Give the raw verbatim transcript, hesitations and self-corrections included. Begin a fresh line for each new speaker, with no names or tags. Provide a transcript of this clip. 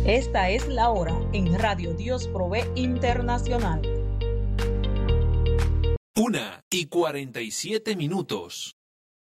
Esta es la hora en Radio Dios Provee Internacional.
Una y cuarenta y siete minutos.